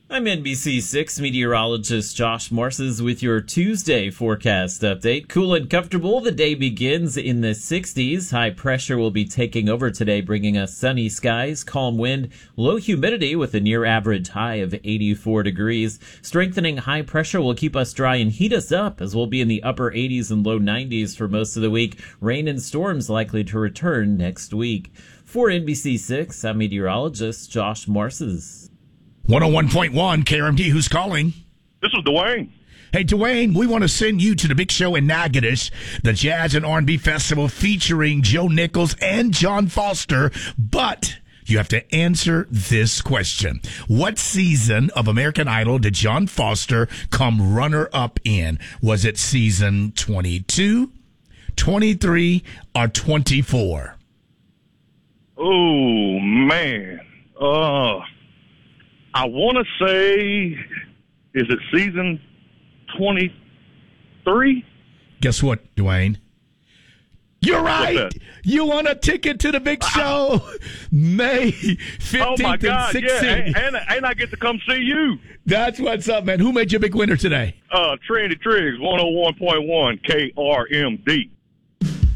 I'm NBC6 meteorologist Josh Morses with your Tuesday forecast update. Cool and comfortable. The day begins in the 60s. High pressure will be taking over today, bringing us sunny skies, calm wind, low humidity with a near average high of 84 degrees. Strengthening high pressure will keep us dry and heat us up as we'll be in the upper 80s and low 90s for most of the week. Rain and storms likely to return next week. For NBC6, I'm meteorologist Josh Morses. 101.1 KRMD, who's calling? This is Dwayne. Hey, Dwayne, we want to send you to the big show in Natchitoches, the Jazz and R&B Festival featuring Joe Nichols and John Foster, but you have to answer this question. What season of American Idol did John Foster come runner-up in? Was it season 22, 23, or 24? Oh, man. I want to say, is it season 23? Guess what, Dwayne? You're right. You won a ticket to the big show, May 15th and 16th. Yeah, and I get to come see you. That's what's up, man. Who made you a big winner today? Trinity Triggs, 101.1 KRMD.